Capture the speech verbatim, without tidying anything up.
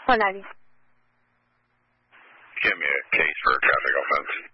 For哪里？ Give me a case for a traffic offense.